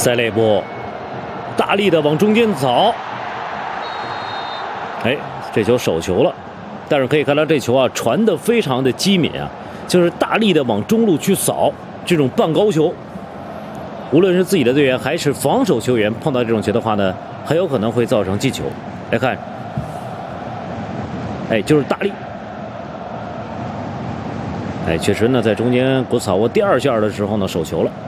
塞雷波大力的往中间扫，哎，这球手球了，但是可以看到这球啊传的非常的机敏啊，就是大力的往中路去扫这种半高球，无论是自己的队员还是防守球员碰到这种球的话呢，很有可能会造成进球。来看，哎，就是大力。哎，确实呢，在中间古斯塔沃第二下的时候呢，手球了。